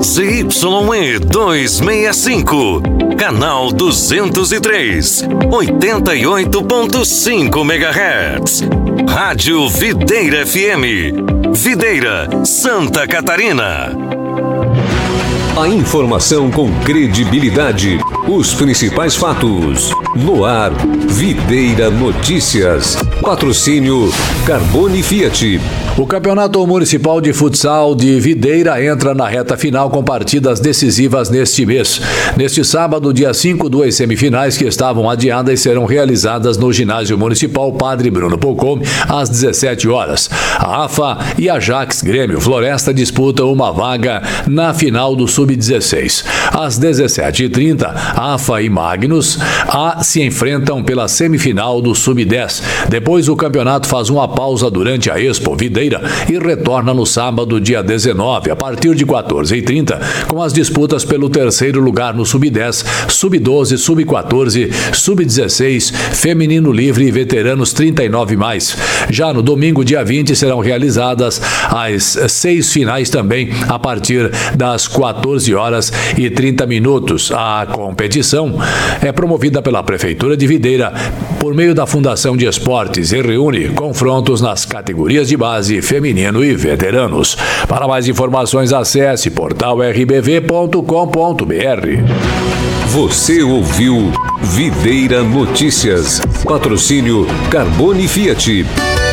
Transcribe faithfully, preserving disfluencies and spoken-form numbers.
Z Y E duzentos e sessenta e cinco, canal duzentos e três, oitenta e oito ponto cinco megahertz. Rádio Videira F M, Videira, Santa Catarina. A informação com credibilidade, os principais fatos. No ar, Videira Notícias. Patrocínio Carbone Fiat. O Campeonato Municipal de Futsal de Videira entra na reta final com partidas decisivas neste mês. Neste sábado, dia cinco, duas semifinais que estavam adiadas serão realizadas no Ginásio Municipal Padre Bruno Polcome, às dezessete horas. A AFA e a Ajax Grêmio Floresta disputam uma vaga na final do sub dezesseis. Às dezessete e trinta, AFA e Magnus A se enfrentam pela semifinal do sub dez. Depois o campeonato faz uma pausa durante a Expo Videira e retorna no sábado, dia dezenove, a partir de quatorze e trinta, com as disputas pelo terceiro lugar no sub dez, sub doze, sub quatorze, sub dezesseis, feminino livre e veteranos trinta e nove mais. Já no domingo, dia vinte, serão realizadas as seis finais também, a partir das quatorze horas e trinta minutos. A competição é promovida pela Prefeitura de Videira por meio da Fundação de Esportes e reúne confrontos nas categorias de base, feminino e veteranos. Para mais informações, acesse portal r b v ponto com ponto b r. Você ouviu Videira Notícias. Patrocínio Carbone Fiat.